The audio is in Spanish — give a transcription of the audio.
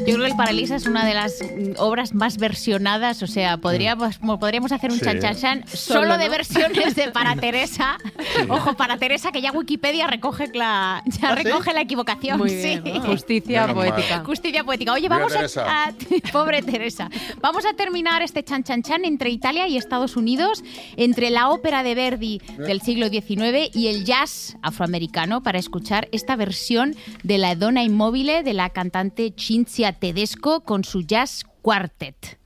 Yo creo que el Paralisa es una de las obras más versionadas, o sea, podríamos hacer un chan solo de versiones de Para Teresa. Ojo, Para Teresa, que ya Wikipedia recoge la equivocación. Muy bien. Sí. Justicia poética. Justicia poética. Oye, vamos a pobre Teresa. Vamos a terminar este chan entre Italia y Estados Unidos, entre la ópera de Verdi del siglo XIX y el jazz afroamericano, para escuchar esta versión de La Donna Immobile de la cantante Cinzia Tedesco con su Jazz Quartet.